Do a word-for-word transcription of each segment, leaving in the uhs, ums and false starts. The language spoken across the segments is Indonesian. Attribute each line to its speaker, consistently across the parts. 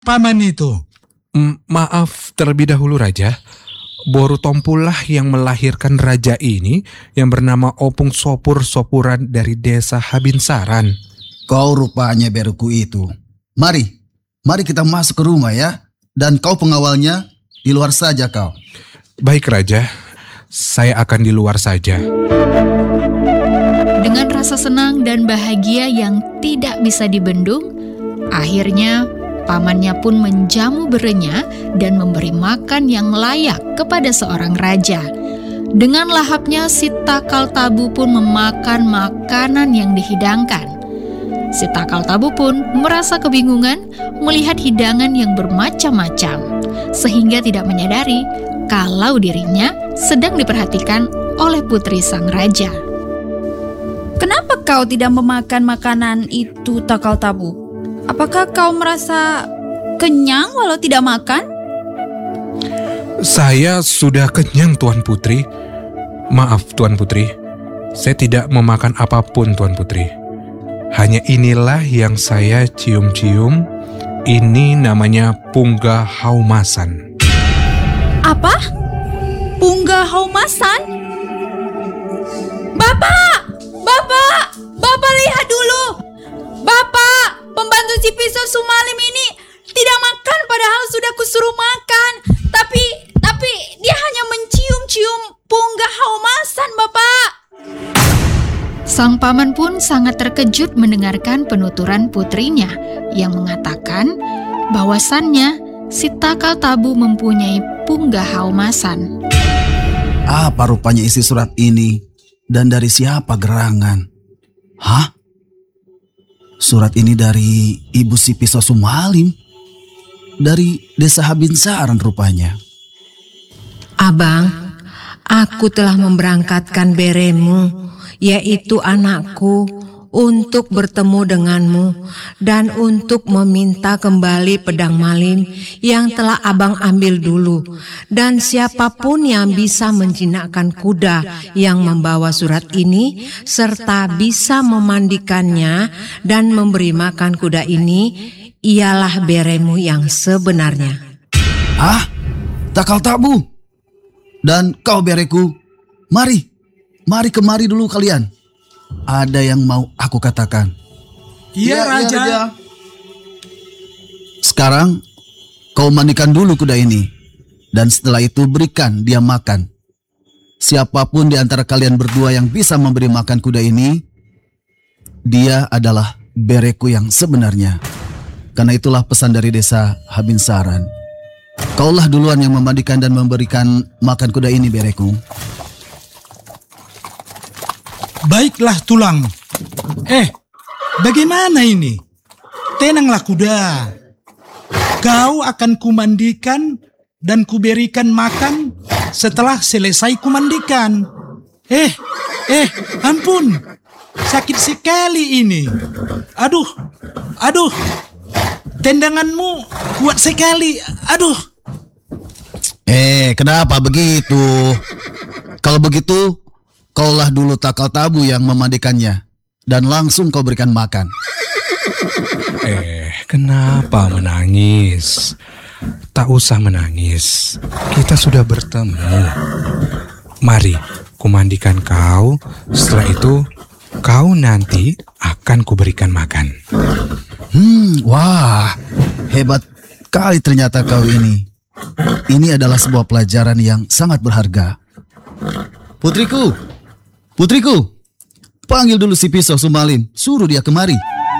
Speaker 1: paman itu?
Speaker 2: Mm, maaf terlebih dahulu Raja. Boru Tompulah yang melahirkan raja ini yang bernama Opung Sopur Sopuran dari desa Habinsaran.
Speaker 3: Kau rupanya Bereku itu. Mari, mari kita masuk ke rumah ya. Dan kau pengawalnya di luar saja kau.
Speaker 2: Baik Raja, saya akan di luar saja.
Speaker 4: Dengan rasa senang dan bahagia yang tidak bisa dibendung, akhirnya pamannya pun menjamu berenya dan memberi makan yang layak kepada seorang raja. Dengan lahapnya si Takal Tabu pun memakan makanan yang dihidangkan. Si Takal Tabu pun merasa kebingungan melihat hidangan yang bermacam-macam, sehingga tidak menyadari kalau dirinya sedang diperhatikan oleh putri sang raja.
Speaker 5: Kenapa kau tidak memakan makanan itu, Takal Tabu? Apakah kau merasa kenyang walau tidak makan?
Speaker 2: Saya sudah kenyang Tuan Putri. Maaf Tuan Putri, saya tidak memakan apapun Tuan Putri. Hanya inilah yang saya cium-cium. Ini namanya Pungga Haumasan.
Speaker 5: Apa? Pungga Haumasan? Bapak! Bapak! Bapak lihat dulu! Bapak! Pembantu si Pisau Sumalim ini tidak makan padahal sudah kusuruh makan. Tapi, tapi dia hanya mencium-cium Pungga Haumasan, Bapak.
Speaker 4: Sang paman pun sangat terkejut mendengarkan penuturan putrinya yang mengatakan bahwasannya si Takal Tabu mempunyai Pungga Haumasan.
Speaker 3: Apa rupanya isi surat ini? Dan dari siapa gerangan? Hah? Surat ini dari Ibu si Pisau Sumalim. Dari desa Habinsaran rupanya.
Speaker 6: Abang, aku telah memberangkatkan Beremu, yaitu anakku, untuk bertemu denganmu dan untuk meminta kembali pedang Malim yang telah abang ambil dulu, dan siapapun yang bisa menjinakkan kuda yang membawa surat ini serta bisa memandikannya dan memberi makan kuda ini, ialah Beremu yang sebenarnya.
Speaker 3: Hah? Takal Tabu? Dan kau Bereku? Mari, mari kemari dulu kalian. Ada yang mau aku katakan.
Speaker 1: Iya,
Speaker 3: Ya,
Speaker 1: Raja.
Speaker 3: ya, Raja. Sekarang kau mandikan dulu kuda ini. Dan setelah itu berikan dia makan. Siapapun di antara kalian berdua yang bisa memberi makan kuda ini, dia adalah Bereku yang sebenarnya. Karena itulah pesan dari desa Habinsaran. Kaulah duluan yang memandikan dan memberikan makan kuda ini, Bereku.
Speaker 1: Baiklah Tulang. Eh, bagaimana ini? Tenanglah kuda. Kau akan kumandikan dan kuberikan makan setelah selesai kumandikan. Eh, eh, ampun. Sakit sekali ini. Aduh, aduh. Tendanganmu kuat sekali. Aduh.
Speaker 3: Eh, kenapa begitu? Kalau begitu, kaulah dulu Takal Tabu yang memandikannya. Dan langsung kau berikan makan.
Speaker 2: Eh, kenapa menangis? Tak usah menangis. Kita sudah bertemu. Mari, kumandikan kau. Setelah itu, kau nanti akan kuberikan makan.
Speaker 3: Hmm, wah, hebat kali ternyata kau ini. Ini adalah sebuah pelajaran yang sangat berharga. Putriku, putriku, panggil dulu si Pisau Sumalim, suruh dia kemari.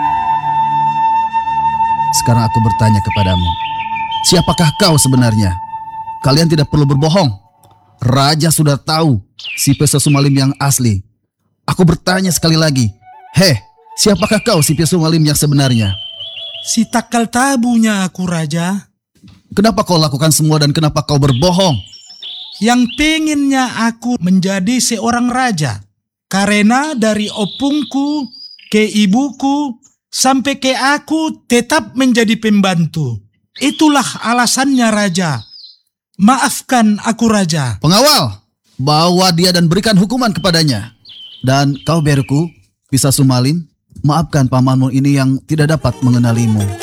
Speaker 3: Sekarang aku bertanya kepadamu, siapakah kau sebenarnya? Kalian tidak perlu berbohong. Raja sudah tahu si Pisau Sumalim yang asli. Aku bertanya sekali lagi, heh, siapakah kau si Pisau Sumalim yang sebenarnya?
Speaker 1: Si Takal Tabunya aku, Raja.
Speaker 3: Kenapa kau lakukan semua dan kenapa kau berbohong?
Speaker 1: Yang pengennya aku menjadi seorang raja. Karena dari opungku ke ibuku sampai ke aku tetap menjadi pembantu. Itulah alasannya, Raja. Maafkan aku, Raja.
Speaker 3: Pengawal, bawa dia dan berikan hukuman kepadanya. Dan kau Bereku, Pisau Sumalim, maafkan pamanmu ini yang tidak dapat mengenalimu.